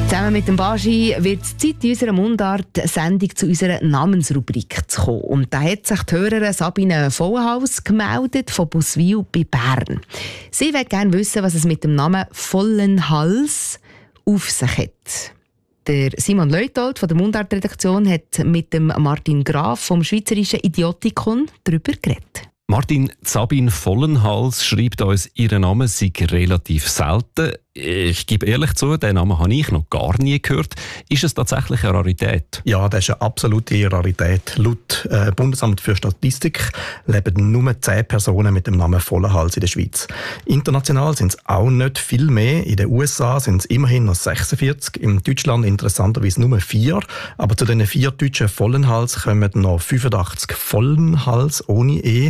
Zusammen mit dem Baschi wird es Zeit, in unserer Mundart-Sendung zu unserer Namensrubrik zu kommen. Und da hat sich die Hörerin Sabine Vollenhals gemeldet von Buswil bei Bern. Sie will gerne wissen, was es mit dem Namen Vollenhals auf sich hat. Der Simon Leuthold von der Mundart-Redaktion hat mit dem Martin Graf vom Schweizerischen Idiotikon darüber geredet. Martin, Sabine Vollenhals schreibt uns, ihr Name sei relativ selten. Ich gebe ehrlich zu, den Namen habe ich noch gar nie gehört. Ist es tatsächlich eine Rarität? Ja, das ist eine absolute Rarität. Laut Bundesamt für Statistik leben nur 10 Personen mit dem Namen Vollenhals in der Schweiz. International sind es auch nicht viel mehr. In den USA sind es immerhin noch 46. In Deutschland interessanterweise nur 4. Aber zu diesen 4 deutschen Vollenhals kommen noch 85 Vollenhals ohne E,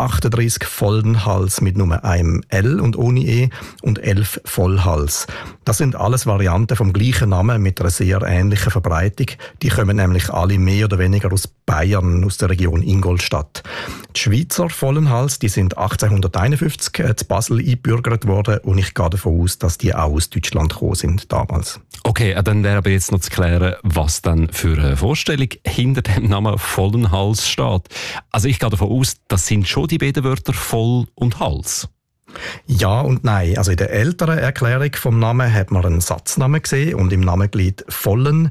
38 Vollenhals mit nur einem L und ohne E und 11 Vollhals. Das sind alles Varianten vom gleichen Namen mit einer sehr ähnlichen Verbreitung. Die kommen nämlich alle mehr oder weniger aus Bayern, aus der Region Ingolstadt. Die Schweizer Vollenhals, die sind 1851 zu Basel eingebürgert worden und ich gehe davon aus, dass die auch aus Deutschland gekommen sind damals. Okay, dann wäre aber jetzt noch zu klären, was dann für eine Vorstellung hinter dem Namen Vollenhals steht. Also ich gehe davon aus, das sind schon die beiden Wörter Voll und Hals. Ja und nein. Also in der älteren Erklärung vom Namen hat man einen Satznamen gesehen und im Namenglied Vollen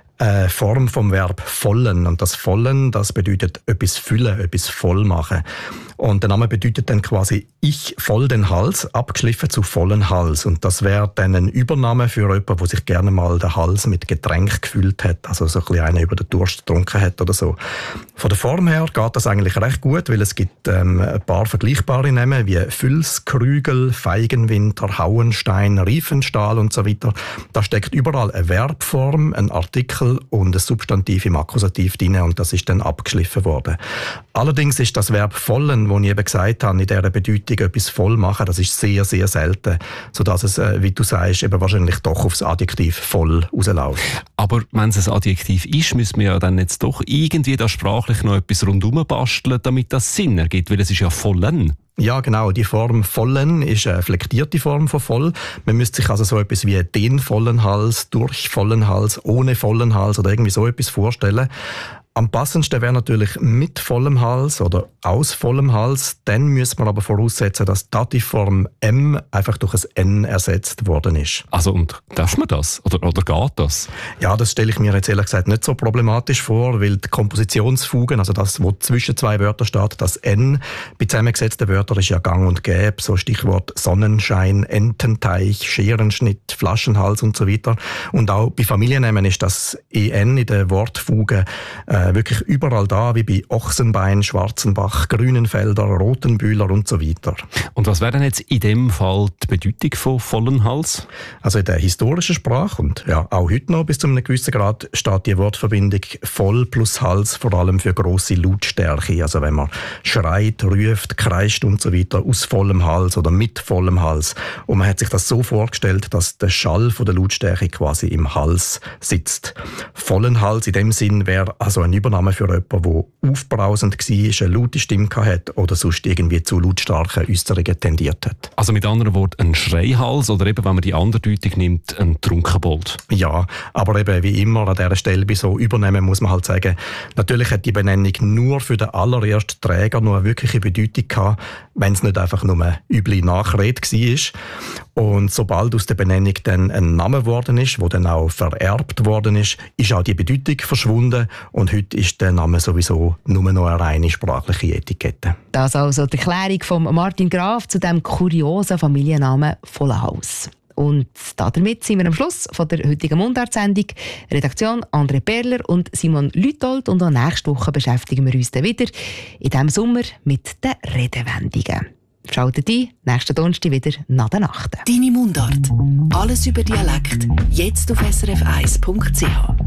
Form vom Verb vollen. Und das Vollen, das bedeutet etwas füllen, etwas voll machen. Und der Name bedeutet dann quasi ich voll den Hals, abgeschliffen zu vollen Hals. Und das wäre dann ein Übername für jemanden, der sich gerne mal den Hals mit Getränk gefüllt hat. Also so ein bisschen einer über den Durst getrunken hat oder so. Von der Form her geht das eigentlich recht gut, weil es gibt ein paar vergleichbare Namen wie Füls, Krügel, Feigenwinter, Hauenstein, Riefenstahl und so weiter. Da steckt überall eine Verbform, ein Artikel und ein Substantiv im Akkusativ drin und das ist dann abgeschliffen worden. Allerdings ist das Verb vollen, das ich eben gesagt habe, in dieser Bedeutung etwas voll machen, das ist sehr, sehr selten, sodass es, wie du sagst, eben wahrscheinlich doch aufs Adjektiv voll rausläuft. Aber wenn es ein Adjektiv ist, müssen wir ja dann jetzt doch irgendwie da sprachlich noch etwas rundherum basteln, damit das Sinn ergibt, weil es ist ja vollen. Ja, genau. Die Form vollen ist eine flektierte Form von voll. Man müsste sich also so etwas wie den vollen Hals, durch vollen Hals, ohne vollen Hals oder irgendwie so etwas vorstellen. Am passendsten wäre natürlich mit vollem Hals oder aus vollem Hals. Dann müsste man aber voraussetzen, dass die Dativform M einfach durch ein N ersetzt worden ist. Also, und darf man das? Oder geht das? Ja, das stelle ich mir jetzt ehrlich gesagt nicht so problematisch vor, weil die Kompositionsfugen, also das, was zwischen 2 Wörtern steht, das N, bei zusammengesetzten Wörtern ist ja gang und gäbe. So Stichwort Sonnenschein, Ententeich, Scherenschnitt, Flaschenhals und so weiter. Und auch bei Familiennamen ist das EN in der Wortfuge wirklich überall da, wie bei Ochsenbein, Schwarzenbach, Grünenfelder, Rotenbühler und so weiter. Und was wäre denn jetzt in dem Fall die Bedeutung von vollen Hals? Also in der historischen Sprache und ja auch heute noch bis zu einem gewissen Grad steht die Wortverbindung voll plus Hals vor allem für grosse Lautstärke. Also wenn man schreit, ruft, kreischt und so weiter aus vollem Hals oder mit vollem Hals. Und man hat sich das so vorgestellt, dass der Schall von der Lautstärke quasi im Hals sitzt. Vollen Hals in dem Sinn wäre also ein Übernahme für jemanden, der aufbrausend war, eine laute Stimme hatte oder sonst irgendwie zu lautstarken Äußerungen tendiert hat. Also mit anderen Worten ein Schreihals oder eben, wenn man die andere Deutung nimmt, ein Trunkenbold. Ja, aber eben wie immer an dieser Stelle bei so Übernehmen muss man halt sagen, natürlich hat die Benennung nur für den allerersten Träger noch eine wirkliche Bedeutung gehabt, wenn es nicht einfach nur eine üble Nachrede war. Und sobald aus der Benennung dann ein Name geworden ist, der dann auch vererbt worden ist auch die Bedeutung verschwunden und heute ist der Name sowieso nur noch eine reine sprachliche Etikette. Das also die Erklärung von Martin Graf zu dem kuriosen Familiennamen Vollenhals. Und damit sind wir am Schluss von der heutigen Mundart-Sendung. Redaktion André Perler und Simon Leuthold. Und auch nächste Woche beschäftigen wir uns dann wieder in diesem Sommer mit den Redewendungen. Schaltet ein, nächsten Donnerstag wieder nach der Nacht. Deine Mundart. Alles über Dialekt. Jetzt auf srf1.ch.